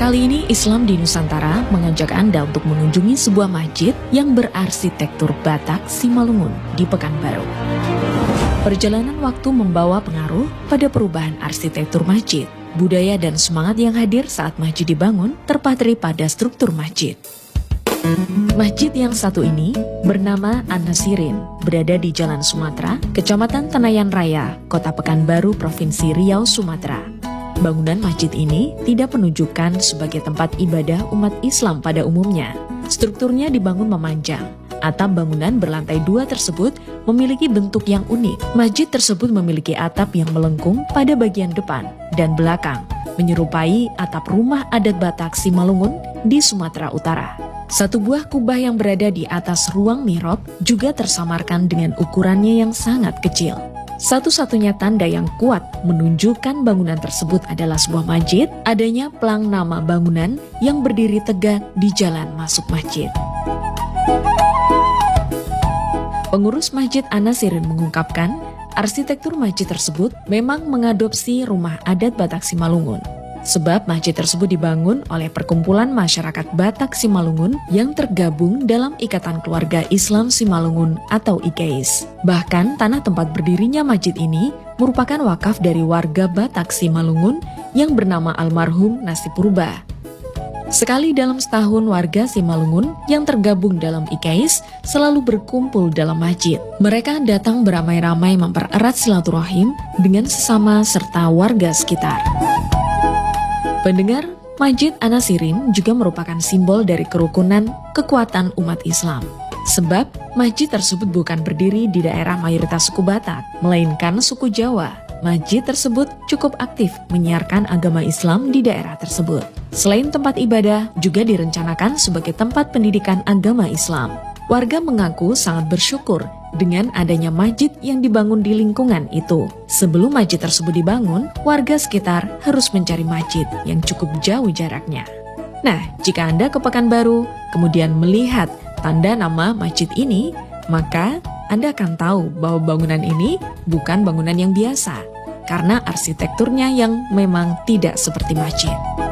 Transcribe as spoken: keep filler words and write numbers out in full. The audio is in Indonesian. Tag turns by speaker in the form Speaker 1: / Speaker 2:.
Speaker 1: Kali ini Islam di Nusantara mengajak Anda untuk mengunjungi sebuah masjid yang berarsitektur Batak Simalungun di Pekanbaru. Perjalanan waktu membawa pengaruh pada perubahan arsitektur masjid. Budaya dan semangat yang hadir saat masjid dibangun terpatri pada struktur masjid. Masjid yang satu ini bernama An-Nasirin, berada di Jalan Sumatera, Kecamatan Tenayan Raya, Kota Pekanbaru, Provinsi Riau, Sumatera. Bangunan masjid ini tidak menunjukkan sebagai tempat ibadah umat Islam pada umumnya. Strukturnya dibangun memanjang. Atap bangunan berlantai dua tersebut memiliki bentuk yang unik. Masjid tersebut memiliki atap yang melengkung pada bagian depan dan belakang, menyerupai atap rumah adat Batak Simalungun di Sumatera Utara. Satu buah kubah yang berada di atas ruang mihrab juga tersamarkan dengan ukurannya yang sangat kecil. Satu-satunya tanda yang kuat menunjukkan bangunan tersebut adalah sebuah masjid, adanya plang nama bangunan yang berdiri tegak di jalan masuk masjid. Pengurus Masjid An-Nasirin mengungkapkan, arsitektur masjid tersebut memang mengadopsi rumah adat Batak Simalungun. Sebab masjid tersebut dibangun oleh perkumpulan masyarakat Batak Simalungun yang tergabung dalam Ikatan Keluarga Islam Simalungun atau I K I S. Bahkan tanah tempat berdirinya masjid ini merupakan wakaf dari warga Batak Simalungun yang bernama almarhum Nasi Purba. Sekali dalam setahun warga Simalungun yang tergabung dalam I K I S selalu berkumpul dalam masjid. Mereka datang beramai-ramai mempererat silaturahim dengan sesama serta warga sekitar. Pendengar, Masjid An-Nasirin juga merupakan simbol dari kerukunan kekuatan umat Islam. Sebab masjid tersebut bukan berdiri di daerah mayoritas suku Batak, melainkan suku Jawa. Masjid tersebut cukup aktif menyiarkan agama Islam di daerah tersebut. Selain tempat ibadah, juga direncanakan sebagai tempat pendidikan agama Islam. Warga mengaku sangat bersyukur dengan adanya masjid yang dibangun di lingkungan itu. Sebelum masjid tersebut dibangun, warga sekitar harus mencari masjid yang cukup jauh jaraknya. Nah, jika Anda ke Pekanbaru, kemudian melihat tanda nama masjid ini, maka Anda akan tahu bahwa bangunan ini bukan bangunan yang biasa, karena arsitekturnya yang memang tidak seperti masjid.